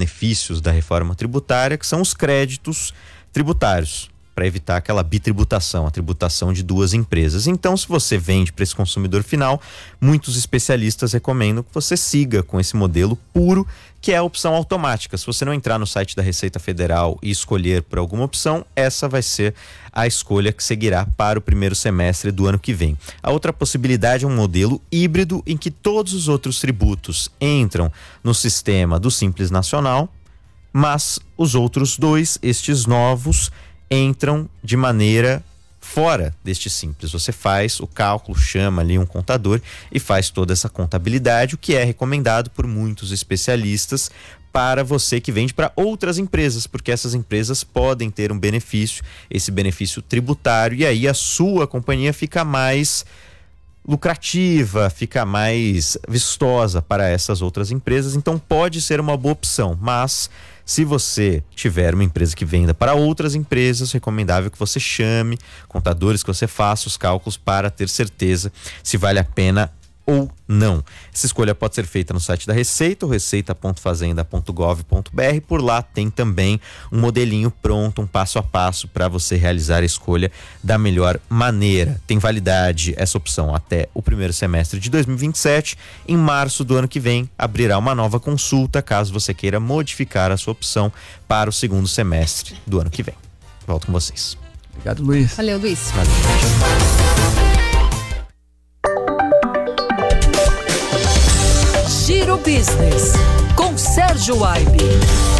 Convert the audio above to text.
benefícios da reforma tributária, que são os créditos tributários, para evitar aquela bitributação, a tributação de duas empresas. Então, se você vende para esse consumidor final, muitos especialistas recomendam que você siga com esse modelo puro, que é a opção automática. Se você não entrar no site da Receita Federal e escolher por alguma opção, essa vai ser a escolha que seguirá para o primeiro semestre do ano que vem. A outra possibilidade é um modelo híbrido em que todos os outros tributos entram no sistema do Simples Nacional, mas os outros dois, estes novos, entram de maneira fora deste Simples. Você faz o cálculo, chama ali um contador e faz toda essa contabilidade, o que é recomendado por muitos especialistas para você que vende para outras empresas, porque essas empresas podem ter um benefício, esse benefício tributário, e aí a sua companhia fica mais lucrativa, fica mais vistosa para essas outras empresas. Então pode ser uma boa opção, mas se você tiver uma empresa que venda para outras empresas, recomendável que você chame contadores, que você faça os cálculos para ter certeza se vale a pena ou não. Essa escolha pode ser feita no site da Receita, receita.fazenda.gov.br. Por lá tem também um modelinho pronto, um passo a passo para você realizar a escolha da melhor maneira. Tem validade essa opção até o primeiro semestre de 2027. Em março do ano que vem, abrirá uma nova consulta, caso você queira modificar a sua opção para o segundo semestre do ano que vem. Volto com vocês. Obrigado, Luiz. Valeu, Luiz. Valeu. Giro Business, com Sérgio Aibe.